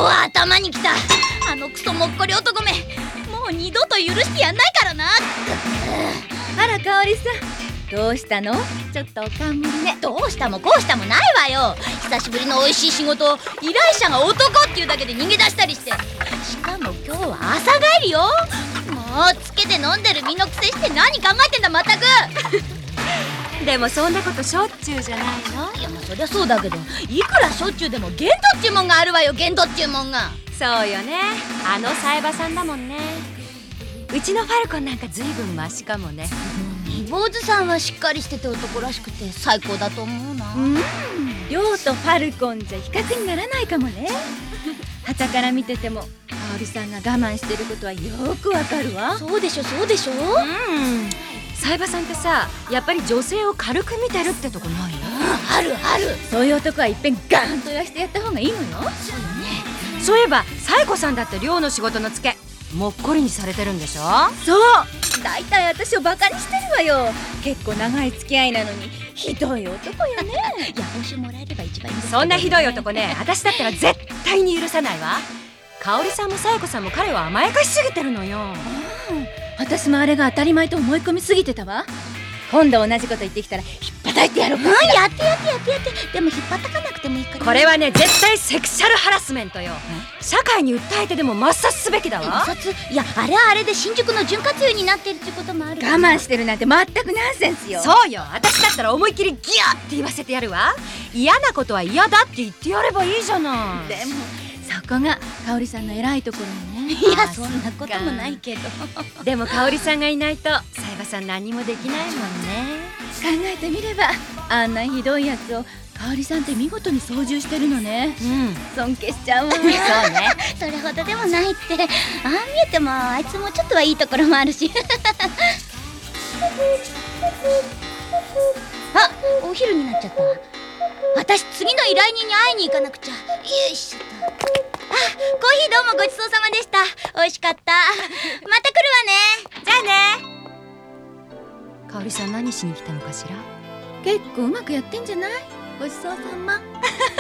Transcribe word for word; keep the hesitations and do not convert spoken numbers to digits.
頭にきた。あのクソもっこり男め、もう二度と許してやんないからな。 あら香織さん、どうしたの？ちょっとおかんむりね。 どうしたもこうしたもないわよ。久しぶりの美味しい仕事を依頼者が男っていうだけで逃げ出したりして、しかも今日は朝帰りよ。もうつけて飲んでる身のくせして何考えてんだまったく。 でもそんなことしょっちゅうじゃないの？ いやまあそりゃそうだけど、いくらしょっちゅうでも限度っちゅうもんがあるわよ。限度っちゅうもんが。 そうよね、あのサイバさんだもんね。うちのファルコンなんかずいぶんマシかもね。 坊主さんはしっかりしてて男らしくて最高だと思うな。 うん、亮とファルコンじゃ比較にならないかもね。傍から見てても香織さんが我慢してることはよくわかるわ。 そうでしょそうでしょ。 うんサイバさんってさ、やっぱり女性を軽く見てるってとこない？ あるある。 そういう男はいっぺんガーンと言わしてやった方がいいのよ。 そうよね。 そういえばサイコさんだって寮の仕事のツケもっこりにされてるんでしょ？ そう、だいたい私をバカにしてるわよ。結構長い付き合いなのにひどい男よね。 いや報酬もらえれば一番いいんですけどね。 そんなひどい男ね、私だったら絶対に許さないわ。香織さんもサイコさんも彼を甘やかしすぎてるのよ。 私もあれが当たり前と思い込みすぎてたわ。今度同じこと言ってきたらひっぱたいてやろうか。 うん、やってやってやってやって。でも引っ張たかなくてもいいから。 これはね、絶対セクシャルハラスメントよ。社会に訴えてでも抹殺すべきだわ。 抹殺？いやあれはあれで新宿の潤滑油になってるってこともある。 我慢してるなんて全くナンセンスよ。 そうよ、私だったら思いっきりギャーって言わせてやるわ。嫌なことは嫌だって言ってやればいいじゃない。 でもそこが香織さんの偉いところよね。 いやそんなこともないけど。 でも香織さんがいないとサイバさん何もできないもんね。 考えてみればあんなひどいやつを香織さんって見事に操縦してるのね。 うん尊敬しちゃうわ。 そうね。 それほどでもないって。ああ見えてもあいつもちょっとはいいところもあるし。あ、お昼になっちゃった。私次の依頼人に会いに行かなくちゃ。よいしょっと。あ、コーヒーどうもごちそうさまでした。美味しかった。また来るわね。 じゃあね。香織さん何しに来たのかしら？ 結構うまくやってんじゃない？ごちそうさま。